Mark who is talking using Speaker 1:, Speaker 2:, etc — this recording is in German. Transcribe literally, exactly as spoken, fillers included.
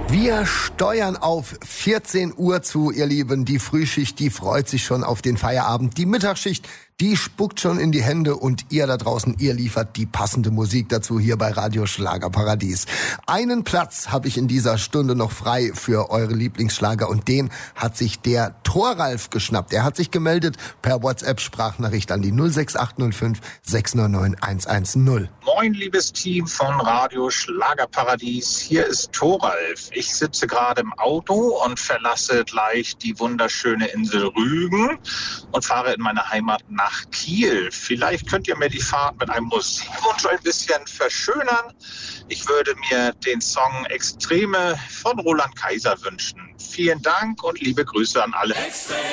Speaker 1: Wir steuern auf vierzehn Uhr zu, ihr Lieben. Die Frühschicht, die freut sich schon auf den Feierabend. Die Mittagsschicht, die spuckt schon in die Hände. Und ihr da draußen, ihr liefert die passende Musik dazu hier bei Radio Schlagerparadies. Einen Platz habe ich in dieser Stunde noch frei für eure Lieblingsschlager. Und den hat sich der Thoralf geschnappt. Er hat sich gemeldet per WhatsApp-Sprachnachricht an die null sechs acht null fünf sechs neun neun eins eins null.
Speaker 2: Moin, liebes Team von Radio Schlagerparadies. Hier ist Thoralf. Ich sitze gerade im Auto und verlasse gleich die wunderschöne Insel Rügen und fahre in meine Heimat nach Kiel. Vielleicht könnt ihr mir die Fahrt mit einem Musikwunsch ein bisschen verschönern. Ich würde mir den Song Extreme von Roland Kaiser wünschen. Vielen Dank und liebe Grüße an alle.